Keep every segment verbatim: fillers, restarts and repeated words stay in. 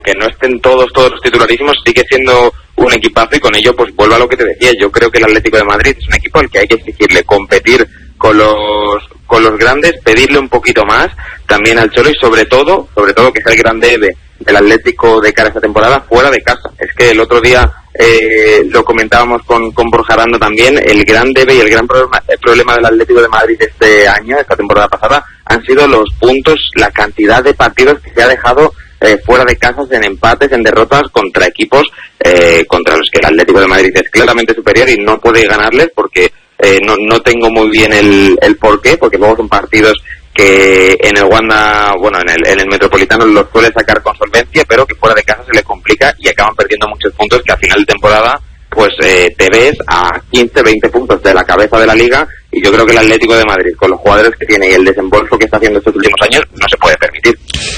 que no estén todos, todos los titularísimos, sigue siendo un equipazo y con ello pues vuelvo a lo que te decía. Yo creo que el Atlético de Madrid es un equipo al que hay que exigirle competir con los con los grandes, pedirle un poquito más también al Cholo y sobre todo, sobre todo que es el gran debe del Atlético de cara a esta temporada fuera de casa. Es que el otro día eh, lo comentábamos con, con Borja Aranda también, el gran debe y el gran problema, el problema del Atlético de Madrid este año, esta temporada pasada, han sido los puntos, la cantidad de partidos que se ha dejado eh, fuera de casas en empates, en derrotas contra equipos eh, contra los que el Atlético de Madrid es claramente superior y no puede ganarles porque Eh, no, no tengo muy bien el, el porqué, porque luego son partidos que en el Wanda, bueno, en el, en el Metropolitano los suele sacar con solvencia, pero que fuera de casa se le complica y acaban perdiendo muchos puntos que al final de temporada pues eh, te ves a quince, veinte puntos de la cabeza de la Liga y yo creo que el Atlético de Madrid, con los jugadores que tiene y el desembolso que está haciendo estos últimos años, no se puede permitir.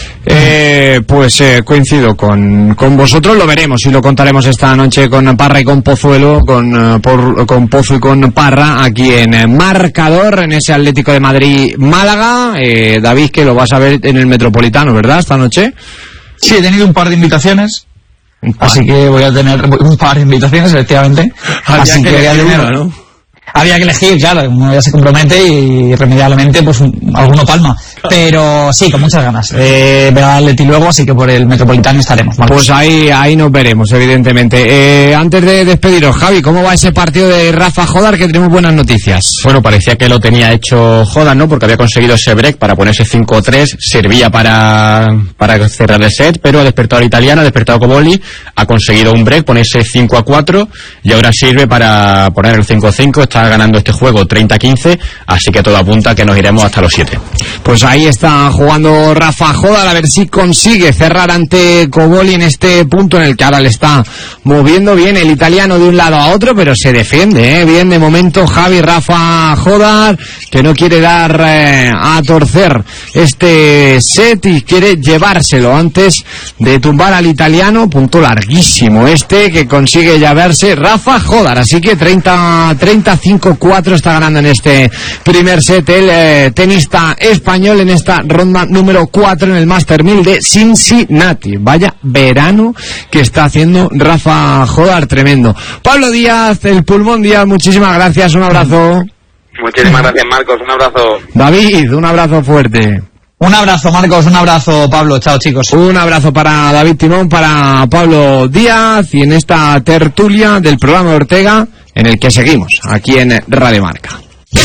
Eh, pues eh, coincido con, con vosotros, lo veremos y lo contaremos esta noche con Parra y con Pozuelo, con, uh, por, con Pozo y con Parra, aquí en eh, Marcador, en ese Atlético de Madrid-Málaga. Eh, David, que lo vas a ver en el Metropolitano, ¿verdad? Esta noche. Sí, he tenido un par de invitaciones. Así que voy a tener un par de invitaciones, efectivamente. Había Así que, que voy a tener, una, ¿no? Había que elegir, claro, uno ya se compromete y irremediablemente pues alguno palma. Pero sí, con muchas ganas. Eh, ver al Atleti luego, así que por el Metropolitano estaremos. Marcos. Pues ahí ahí nos veremos, evidentemente. Eh, antes de despediros, Javi, ¿cómo va ese partido de Rafa Jodar? Que tenemos buenas noticias. Bueno, parecía que lo tenía hecho Jodar, ¿no? Porque había conseguido ese break para ponerse cinco tres, servía para, para cerrar el set, pero ha despertado al italiano, ha despertado Coboli, ha conseguido un break, ponerse cinco a cuatro y ahora sirve para poner el cinco cinco, está ganando este juego treinta a quince, así que todo apunta a que nos iremos hasta los siete. Pues ahí está jugando Rafa Jodar, a ver si consigue cerrar ante Coboli en este punto en el que ahora le está moviendo bien el italiano de un lado a otro, pero se defiende, ¿eh? Bien de momento Javi Rafa Jodar, que no quiere dar eh, a torcer este set y quiere llevárselo antes de tumbar al italiano. Punto larguísimo este que consigue llevarse Rafa Jodar, así que treinta a cinco cuatro está ganando en este primer set el eh, tenista español en esta ronda número cuatro en el Master mil de Cincinnati. Vaya verano que está haciendo Rafa Jodar, tremendo. Pablo Díaz, el Pulmón Díaz, muchísimas gracias, un abrazo. Muchísimas gracias, Marcos, un abrazo. David, un abrazo fuerte. Un abrazo, Marcos, un abrazo, Pablo. Chao, chicos. Un abrazo para David Timón, para Pablo Díaz y en esta tertulia del programa de Ortega en el que seguimos aquí en Radio Marca.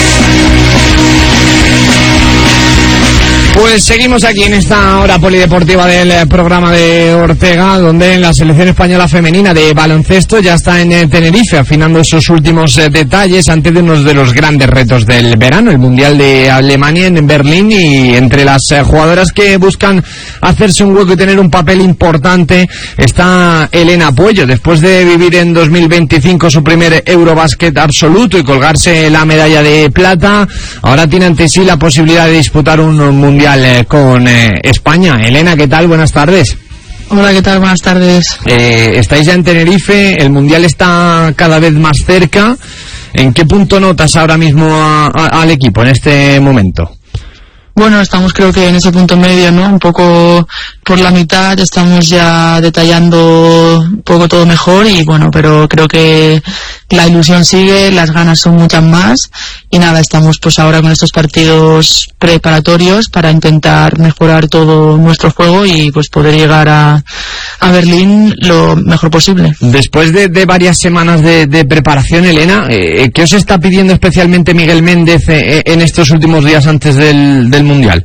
Pues seguimos aquí en esta hora polideportiva del programa de Ortega, donde la selección española femenina de baloncesto ya está en Tenerife, afinando esos últimos eh, detalles antes de uno de los grandes retos del verano, el Mundial de Alemania en Berlín, y entre las eh, jugadoras que buscan hacerse un hueco y tener un papel importante está Elena Puello. Después de vivir en dos mil veinticinco su primer Eurobásquet absoluto y colgarse la medalla de plata, ahora tiene ante sí la posibilidad de disputar un Mundial con eh, España. Elena, ¿qué tal? Buenas tardes. Hola, ¿qué tal? Buenas tardes. Eh, estáis ya en Tenerife, el Mundial está cada vez más cerca. ¿En qué punto notas ahora mismo a, a, al equipo en este momento? Bueno, estamos creo que en ese punto medio, ¿no? Un poco por la mitad, estamos ya detallando un poco todo mejor y bueno, pero creo que la ilusión sigue, las ganas son muchas más y nada, estamos pues ahora con estos partidos preparatorios para intentar mejorar todo nuestro juego y pues poder llegar a, a Berlín lo mejor posible. Después de, de varias semanas de, de preparación, Elena, eh, ¿qué os está pidiendo especialmente Miguel Méndez eh, en estos últimos días antes del, del Mundial?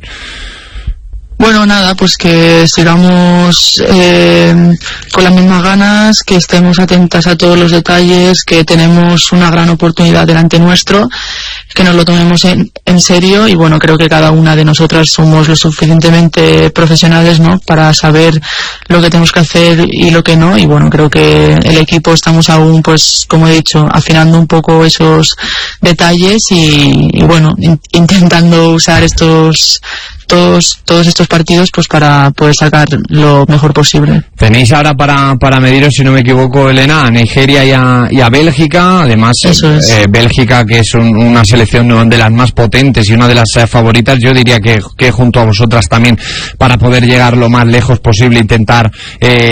Bueno, nada, pues que sigamos eh, con las mismas ganas, que estemos atentas a todos los detalles, que tenemos una gran oportunidad delante nuestro, que nos lo tomemos en, en serio y bueno, creo que cada una de nosotras somos lo suficientemente profesionales, ¿no?, para saber lo que tenemos que hacer y lo que no, y bueno, creo que el equipo estamos aún, pues como he dicho, afinando un poco esos detalles y, y bueno, in, intentando usar estos todos todos estos partidos pues para poder sacar lo mejor posible. Tenéis ahora para para mediros, si no me equivoco, Elena, a Nigeria y a, y a Bélgica, además Eso es. eh, Bélgica, que es un, una selección de las más potentes y una de las eh, favoritas, yo diría que, que junto a vosotras también, para poder llegar lo más lejos posible, intentar eh,